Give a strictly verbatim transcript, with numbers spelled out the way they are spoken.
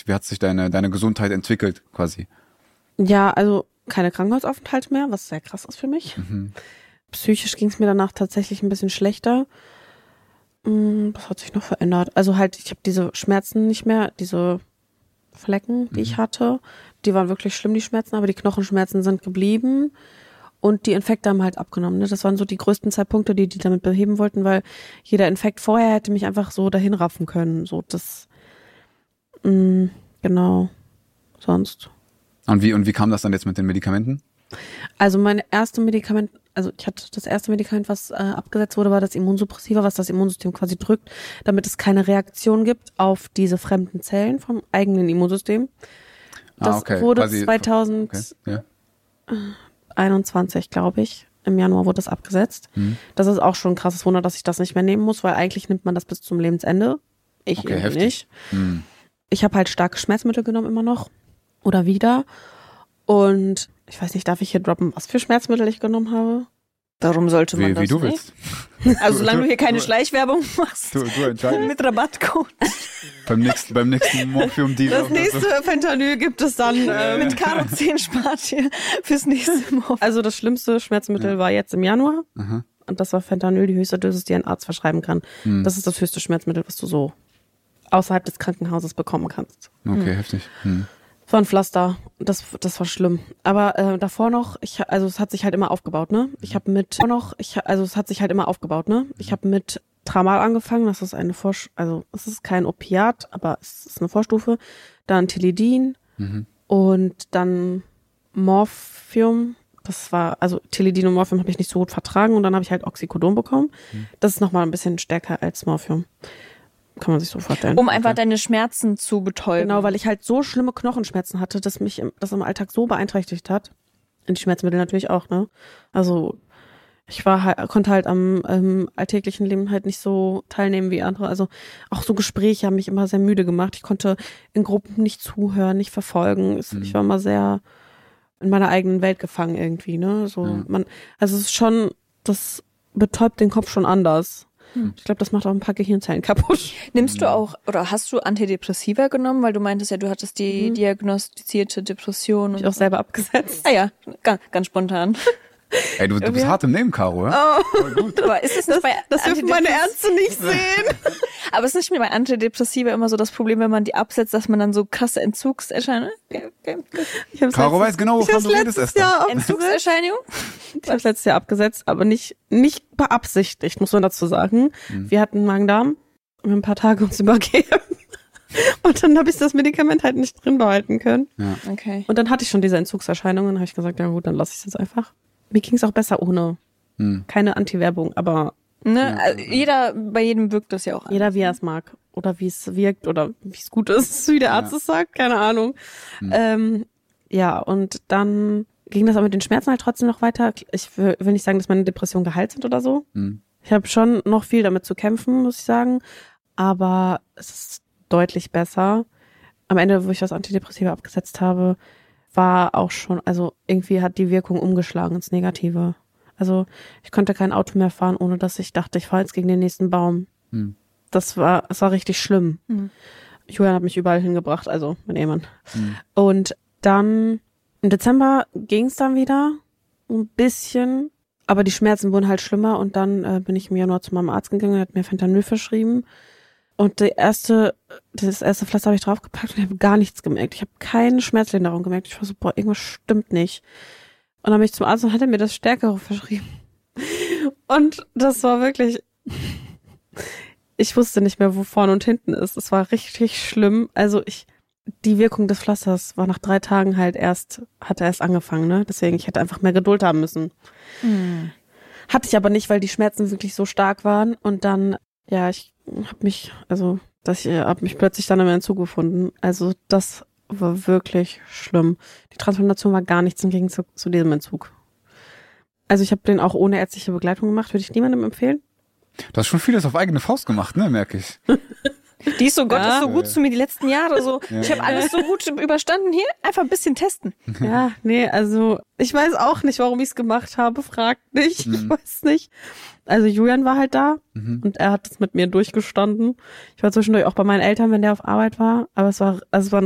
sich, wie hat sich deine, deine Gesundheit entwickelt, quasi? Ja, also keine Krankenhausaufenthalte mehr, was sehr krass ist für mich. Mhm. Psychisch ging es mir danach tatsächlich ein bisschen schlechter. Was hat sich noch verändert? Also halt, ich habe diese Schmerzen nicht mehr, diese Flecken, die mhm. ich hatte, die waren wirklich schlimm, die Schmerzen, aber die Knochenschmerzen sind geblieben und die Infekte haben halt abgenommen. Ne? Das waren so die größten Zeitpunkte, die die damit beheben wollten, weil jeder Infekt vorher hätte mich einfach so dahin raffen können. So das, mh, genau, sonst. Und wie, und wie kam das dann jetzt mit den Medikamenten? Also meine erste Medikament, also ich hatte das erste Medikament, was äh, abgesetzt wurde, war das Immunsuppressiva, was das Immunsystem quasi drückt, damit es keine Reaktion gibt auf diese fremden Zellen vom eigenen Immunsystem. Das ah, okay. wurde quasi, zweitausendeinundzwanzig, okay. ja. glaube ich, im Januar wurde das abgesetzt. Mhm. Das ist auch schon ein krasses Wunder, dass ich das nicht mehr nehmen muss, weil eigentlich nimmt man das bis zum Lebensende. Ich okay, irgendwie heftig. nicht. Mhm. Ich habe halt starke Schmerzmittel genommen immer noch oder wieder und ich weiß nicht, darf ich hier droppen, was für Schmerzmittel ich genommen habe? Warum sollte man wie, das Wie du nicht? willst. Also solange du, du hier keine du, Schleichwerbung machst. Du, du entscheidest. Mit Rabattcode. beim nächsten, beim nächsten Morphium-Dealer. Das nächste so. Fentanyl gibt es dann. Äh, mit Karo zehn spart ihr fürs nächste Morphium. Also das schlimmste Schmerzmittel ja. war jetzt im Januar. Aha. Und das war Fentanyl, die höchste Dosis, die ein Arzt verschreiben kann. Hm. Das ist das höchste Schmerzmittel, was du so außerhalb des Krankenhauses bekommen kannst. Okay, hm. heftig. Hm. Das war ein Pflaster. Das, das war schlimm. Aber äh, davor noch, ich, also es hat sich halt immer aufgebaut, ne? Ich habe mit noch, ich, also es hat sich halt immer aufgebaut, ne? Ich habe mit Tramal angefangen. Das ist eine Vor, also es ist kein Opiat, aber es ist eine Vorstufe. Dann Tilidin mhm. und dann Morphium. Das war, also Tilidin und Morphium habe ich nicht so gut vertragen und dann habe ich halt Oxycodon bekommen. Mhm. Das ist nochmal ein bisschen stärker als Morphium. Kann man sich so vorstellen. Um einfach okay. deine Schmerzen zu betäuben. Genau, weil ich halt so schlimme Knochenschmerzen hatte, dass mich im, das im Alltag so beeinträchtigt hat. Und die Schmerzmittel natürlich auch, ne? Also ich war halt, konnte halt am ähm, alltäglichen Leben halt nicht so teilnehmen wie andere. Also auch so Gespräche haben mich immer sehr müde gemacht. Ich konnte in Gruppen nicht zuhören, nicht verfolgen. Es, mhm. Ich war immer sehr in meiner eigenen Welt gefangen irgendwie, ne? So mhm. man, also es ist schon, das betäubt den Kopf schon anders. Ich glaube, das macht auch ein paar Gehirnzellen kaputt. Nimmst du auch, oder hast du Antidepressiva genommen? Weil du meintest ja, du hattest die mhm. diagnostizierte Depression. Hab ich auch selber abgesetzt. Ah ja, ganz, ganz spontan. Ey, du, du bist hart im Nehmen, Caro, ja? Oh. Voll gut. Aber ist es nicht das, bei das dürfen meine Ärzte nicht sehen. Aber ist nicht bei Antidepressiva immer so das Problem, wenn man die absetzt, dass man dann so krasse Entzugserscheinungen... Caro weiß genau, wovon du redest, Esther. Entzugserscheinungen? Ich habe es letztes Jahr abgesetzt, aber nicht nicht beabsichtigt, muss man dazu sagen. Mhm. Wir hatten Magen-Darm, wir haben ein paar Tage uns übergeben. Und dann habe ich das Medikament halt nicht drin behalten können. Ja. Okay. Und dann hatte ich schon diese Entzugserscheinungen, habe ich gesagt, ja gut, dann lasse ich es jetzt einfach. Mir ging es auch besser ohne. Hm. Keine Anti-Werbung, aber ne, ja. Also jeder, bei jedem wirkt das ja auch. Jeder, wie er es mag. Oder wie es wirkt oder wie es gut ist, wie der Arzt ja. es sagt, keine Ahnung. Hm. Ähm, ja, und dann ging das auch mit den Schmerzen halt trotzdem noch weiter. Ich will, will nicht sagen, dass meine Depressionen geheilt sind oder so. Hm. Ich habe schon noch viel damit zu kämpfen, muss ich sagen. Aber es ist deutlich besser. Am Ende, wo ich das Antidepressiva abgesetzt habe, war auch schon, also irgendwie hat die Wirkung umgeschlagen ins Negative. Also ich konnte kein Auto mehr fahren, ohne dass ich dachte, ich fahre jetzt gegen den nächsten Baum. Hm. Das war, das war richtig schlimm. Hm. Julian hat mich überall hingebracht, also mein Ehemann. Hm. Und dann im Dezember ging es dann wieder ein bisschen, aber die Schmerzen wurden halt schlimmer und dann äh, bin ich im Januar zu meinem Arzt gegangen und hat mir Fentanyl verschrieben. Und die erste, das erste Pflaster habe ich draufgepackt und ich habe gar nichts gemerkt. Ich habe keine Schmerzlinderung gemerkt. Ich war so, boah, irgendwas stimmt nicht. Und dann bin ich zum Arzt und hat er mir das Stärkere verschrieben. Und das war wirklich, ich wusste nicht mehr, wo vorne und hinten ist. Es war richtig schlimm. Also ich, die Wirkung des Pflasters war nach drei Tagen halt erst, hat er erst angefangen, ne? Deswegen, ich hätte einfach mehr Geduld haben müssen. Mhm. Hatte ich aber nicht, weil die Schmerzen wirklich so stark waren. Und dann, ja, ich hab mich, also, dass ich hab mich plötzlich dann im Entzug gefunden. Also das war wirklich schlimm. Die Transplantation war gar nichts im Gegenzug zu diesem Entzug. Also ich habe den auch ohne ärztliche Begleitung gemacht. Würde ich niemandem empfehlen. Du hast schon vieles auf eigene Faust gemacht, ne, merke ich. Die ist so, Gott ja. ist so gut zu mir die letzten Jahre. So, ja. Ich habe alles so gut überstanden. Hier, einfach ein bisschen testen. Ja, nee, also ich weiß auch nicht, warum ich es gemacht habe. Fragt nicht, mhm. ich weiß nicht. Also Julian war halt da mhm. und er hat es mit mir durchgestanden. Ich war zwischendurch auch bei meinen Eltern, wenn der auf Arbeit war. Aber es war, also es war ein